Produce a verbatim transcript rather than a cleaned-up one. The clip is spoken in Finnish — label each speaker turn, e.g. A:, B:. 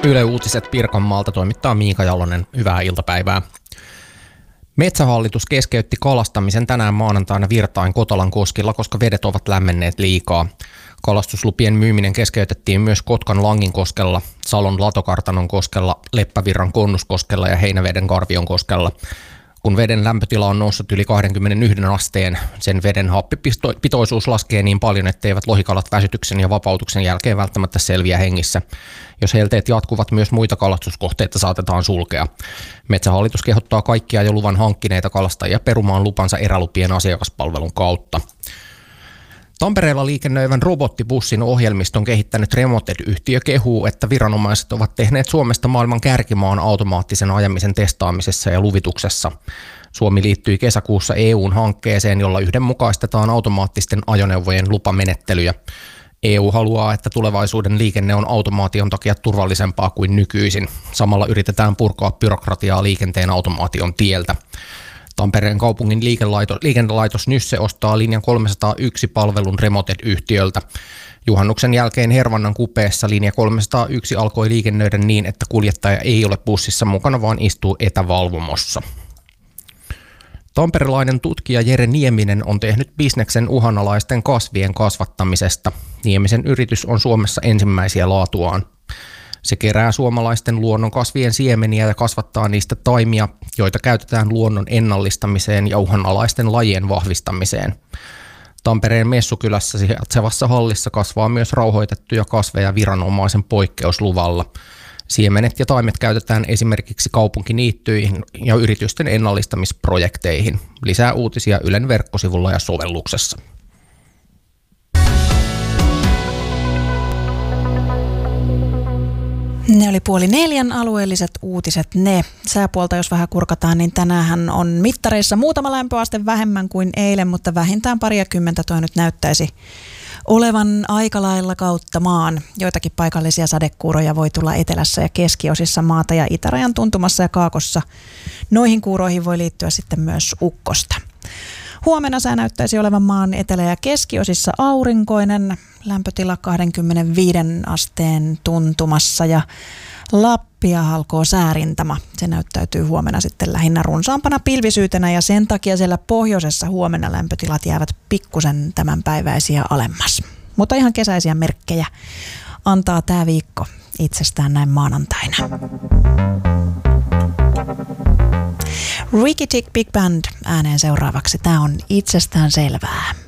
A: Yle Uutiset Pirkanmaalta toimittaa Miika Jalonen. Hyvää iltapäivää. Metsähallitus keskeytti kalastamisen tänään maanantaina Virtain Kotalan koskilla, koska vedet ovat lämmenneet liikaa. Kalastuslupien myyminen keskeytettiin myös Kotkan Langinkoskella, Salon Latokartanon koskella, Leppävirran Konnuskoskella ja Heinäveden Karvion koskella. Kun veden lämpötila on noussut yli kaksikymmentäyksi asteen, sen veden happipitoisuus laskee niin paljon, etteivät lohikalat väsytyksen ja vapautuksen jälkeen välttämättä selviä hengissä. Jos helteet jatkuvat, myös muita kalastuskohteita saatetaan sulkea. Metsähallitus kehottaa kaikkia jo luvan hankkineita kalastajia perumaan lupansa erälupien asiakaspalvelun kautta. Tampereella liikennöivän robottibussin ohjelmiston kehittänyt Remoted-yhtiö kehuu, että viranomaiset ovat tehneet Suomesta maailman kärkimaan automaattisen ajamisen testaamisessa ja luvituksessa. Suomi liittyi kesäkuussa E U:n hankkeeseen, jolla yhdenmukaistetaan automaattisten ajoneuvojen lupamenettelyjä. E U haluaa, että tulevaisuuden liikenne on automaation takia turvallisempaa kuin nykyisin. Samalla yritetään purkaa byrokratiaa liikenteen automaation tieltä. Tampereen kaupungin liikelaitos, liikennelaitos Nysse ostaa linjan kolmesataayksi palvelun Remoted-yhtiöltä. Juhannuksen jälkeen Hervannan kupeessa linja kolmesataayksi alkoi liikennöidä niin, että kuljettaja ei ole bussissa mukana, vaan istuu etävalvomossa. Tamperelainen tutkija Jere Nieminen on tehnyt bisneksen uhanalaisten kasvien kasvattamisesta. Niemisen yritys on Suomessa ensimmäisiä laatuaan. Se kerää suomalaisten luonnonkasvien siemeniä ja kasvattaa niistä taimia, joita käytetään luonnon ennallistamiseen ja uhanalaisten lajien vahvistamiseen. Tampereen Messukylässä sijaitsevassa hallissa kasvaa myös rauhoitettuja kasveja viranomaisen poikkeusluvalla. Siemenet ja taimet käytetään esimerkiksi kaupunkiniittyihin ja yritysten ennallistamisprojekteihin. Lisää uutisia Ylen verkkosivulla ja sovelluksessa.
B: Ne oli puoli neljän alueelliset uutiset ne. Sääpuolta jos vähän kurkataan, niin tänään on mittareissa muutama lämpöaste vähemmän kuin eilen, mutta vähintään pariakymmentä toi nyt näyttäisi olevan aika lailla kautta maan. Joitakin paikallisia sadekuuroja voi tulla etelässä ja keskiosissa maata ja itärajan tuntumassa ja kaakossa. Noihin kuuroihin voi liittyä sitten myös ukkosta. Huomenna sää näyttäisi olevan maan etelä- ja keskiosissa aurinkoinen, lämpötila kaksikymmentäviisi asteen tuntumassa ja Lappia halkoo säärintama. Se näyttäytyy huomenna sitten lähinnä runsaampana pilvisyytenä ja sen takia siellä pohjoisessa huomenna lämpötilat jäävät pikkusen tämänpäiväisiä alemmas. Mutta ihan kesäisiä merkkejä antaa tämä viikko itsestään näin maanantaina. Ricky Tick Big Band ääneen seuraavaksi. Tämä on itsestään selvää.